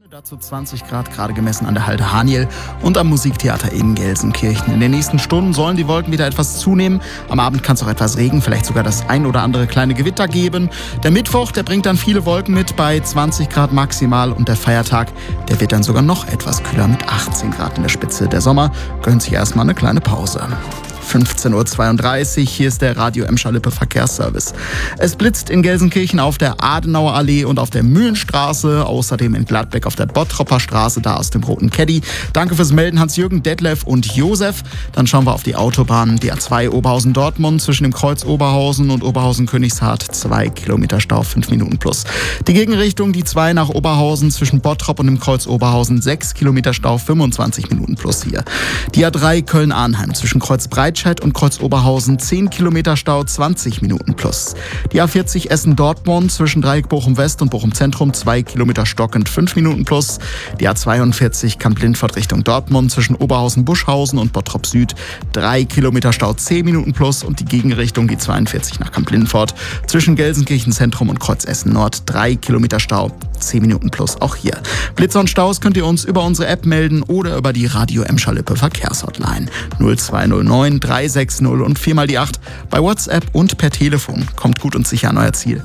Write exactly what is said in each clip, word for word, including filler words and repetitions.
Dazu zwanzig Grad, gerade gemessen an der Halde Haniel und am Musiktheater in Gelsenkirchen. In den nächsten Stunden sollen die Wolken wieder etwas zunehmen. Am Abend kann es auch etwas Regen, vielleicht sogar das ein oder andere kleine Gewitter geben. Der Mittwoch, der bringt dann viele Wolken mit bei zwanzig Grad maximal und der Feiertag, der wird dann sogar noch etwas kühler mit achtzehn Grad in der Spitze. Der Sommer gönnt sich erstmal eine kleine Pause. fünfzehn Uhr zweiunddreißig, hier ist der Radio Emscher-Lippe Verkehrsservice. Es blitzt in Gelsenkirchen auf der Adenauer Allee und auf der Mühlenstraße, außerdem in Gladbeck auf der Bottropper Straße, da aus dem roten Caddy. Danke fürs Melden, Hans-Jürgen, Detlef und Josef. Dann schauen wir auf die Autobahn, die A zwei Oberhausen-Dortmund zwischen dem Kreuz Oberhausen und Oberhausen-Königshardt, zwei Kilometer Stau, fünf Minuten plus. Die Gegenrichtung, die zwei nach Oberhausen zwischen Bottrop und dem Kreuz Oberhausen, sechs Kilometer Stau, fünfundzwanzig Minuten plus hier. Die A drei Köln-Arnheim zwischen Kreuz Breitscheid und Kreuz Oberhausen, zehn Kilometer Stau, zwanzig Minuten plus. Die A vierzig Essen-Dortmund zwischen Dreieck Bochum-West und Bochum-Zentrum, zwei Kilometer stockend, fünf Minuten plus. Die A zweiundvierzig Kamp-Lindfort Richtung Dortmund zwischen Oberhausen-Buschhausen und Bottrop-Süd, drei Kilometer Stau, zehn Minuten plus. Und die Gegenrichtung, die zweiundvierzig nach Kamp-Lindfort zwischen Gelsenkirchen-Zentrum und Kreuz Essen-Nord, drei Kilometer Stau, zehn Minuten plus. Auch hier. Blitzer und Staus könnt ihr uns über unsere App melden oder über die Radio Emscher-Lippe Verkehrshotline null zwei null neun drei sechs null und vier mal die acht bei WhatsApp und per Telefon. Kommt gut und sicher an euer Ziel.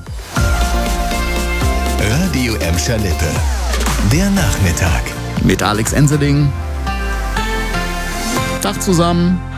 Radio Emscher-Lippe. Der Nachmittag. Mit Alex Enseling. Tag zusammen.